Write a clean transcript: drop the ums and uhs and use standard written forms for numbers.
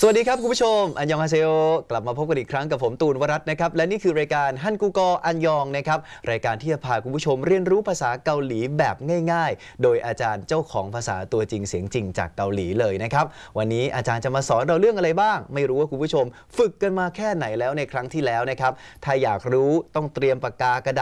สวัสดีครับคุณผู้ชมอันยองฮาเซโอกลับมาพบกันอีกครั้งกับผมตูนวรัตน์นะครับและนี่คือรายการฮั่นกูกออันยองนะครับรายการที่จะพาคุณผู้ชมเรียนรู้ภาษาเกาหลีแบบง่ายๆโดยอาจารย์เจ้าของภาษาตัวจริงเสียงจริงจากเกาหลีเลยนะครับวันนี้อาจารย์จะมาสอนเราเรื่องอะไรบ้างไม่รู้ว่าคุณผู้ชมฝึกกันมาแค่ไหนแล้วในครั้งที่แล้วนะครับถ้าอยากรู้ต้องเตรียมปากกากระดาษ